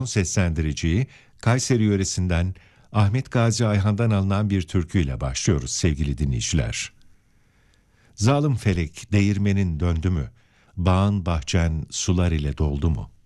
Seslendiriciyi Kayseri yöresinden Ahmet Gazi Ayhan'dan alınan bir türküyle başlıyoruz sevgili dinleyiciler. Zalim felek değirmenin döndü mü? Bağın bahçen sular ile doldu mu?